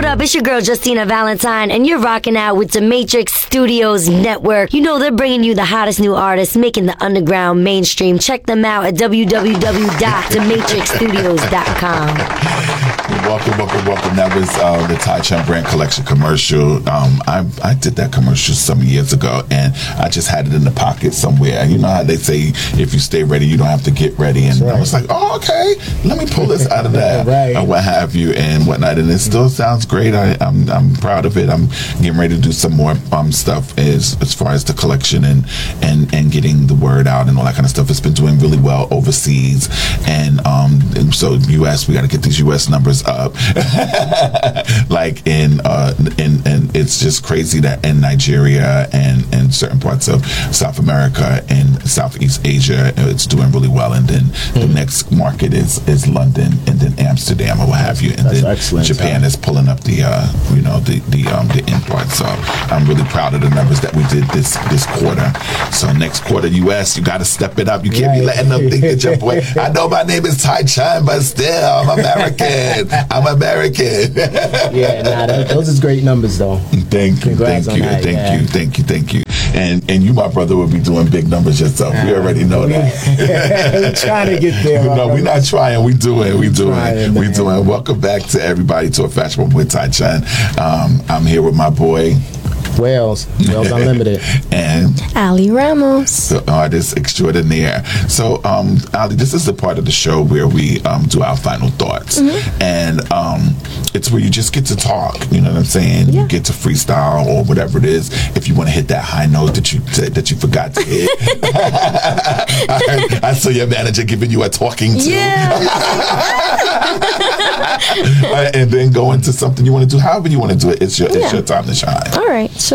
up? It's your girl Justina Valentine, and you're rocking out with the Matrix Studios Network. You know they're bringing you the hottest new artists, making the underground mainstream. Check them out at www.thematrixstudios.com. Welcome. That was the Tai Chun Brand Collection commercial. I did that commercial some years ago, and I just had it in the pocket somewhere. You know how they say, if you stay ready, you don't have to get ready. And I was like, oh, okay, let me pull this out of that, or what have you, and whatnot. And it still sounds great. I'm proud of it. I'm getting ready to do some more stuff as far as the collection and getting the word out and all that kind of stuff. It's been doing really well overseas, and so U.S. we got to get these U.S. numbers up. Like in it's just crazy that in Nigeria and certain parts of South America and Southeast Asia it's doing really well, and then the next market is London, and then Amsterdam or what have you, and then Japan is pulling up the import. So I'm really proud of the numbers that we did this quarter. So next quarter, US, you got to step it up. You can't be letting them think that your boy. I know my name is Tai Chun, but still I'm American. Those is great numbers though. Thank you. And you, my brother, will be doing big numbers yourself. We already know that. We're trying to get there. No, we're not trying. We doing. Welcome back to everybody to A Fashionable with Tai Chun. I'm here with my boy Wales Unlimited, and Ali Ramos, the artist extraordinaire. So, Ali, this is the part of the show where we do our final thoughts, and it's where you just get to talk. You know what I'm saying? You get to freestyle or whatever it is. If you want to hit that high note that you forgot to hit, I saw your manager giving you a talking to, and then go into something you want to do. However you want to do it, it's your time to shine. All right. So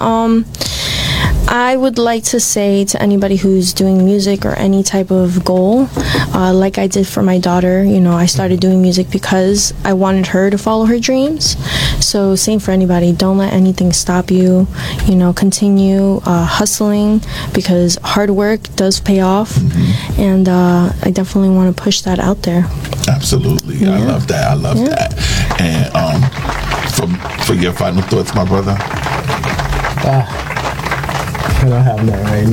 I would like to say to anybody who's doing music or any type of goal, like I did for my daughter, I started doing music because I wanted her to follow her dreams. So same for anybody. Don't let anything stop you. Continue hustling, because hard work does pay off. And I definitely want to push that out there. Absolutely. I love that. That. And for your final thoughts, my brother? I don't have that right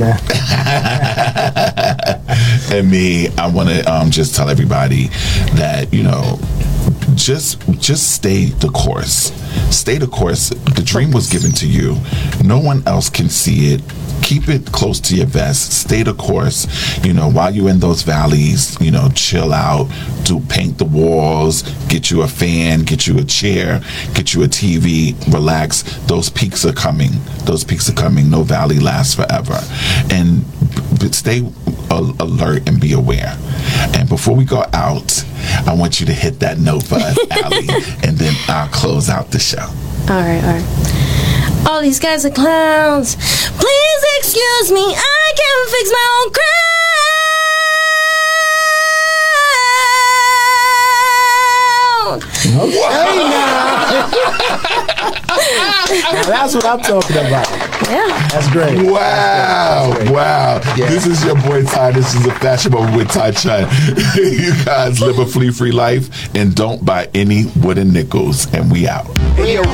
now. And me, I want to just tell everybody that, just stay the course. Stay the course. The dream was given to you. No one else can see it. Keep it close to your vest. Stay the course. While you're in those valleys, chill out, paint the walls, get you a fan, get you a chair, get you a TV, relax. Those peaks are coming. No valley lasts forever. But stay alert and be aware. And before we go out, I want you to hit that note for us, Ali, and then I'll close out the show. All right. All these guys are clowns. Please excuse me, I can't fix my own crown. Hey, now. That's what I'm talking about. Yeah. That's great. Wow. Yeah. This is your boy Ty. This is A Fashionable with Tai Chun. You guys live a flea-free life and don't buy any wooden nickels. And we out. Hey,